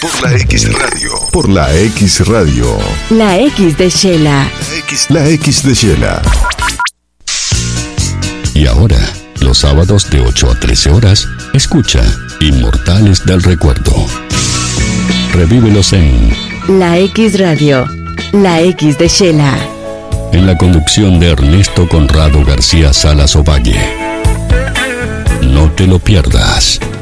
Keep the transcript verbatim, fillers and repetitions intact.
Por la X Radio. Por la X Radio. La X de Shela. La X, La X de Shela. Y ahora, los sábados de ocho a trece horas, escucha Inmortales del Recuerdo. Revívelos en La X Radio. La X de Shela. En la conducción de Ernesto Conrado García Salas Ovalle. No te lo pierdas.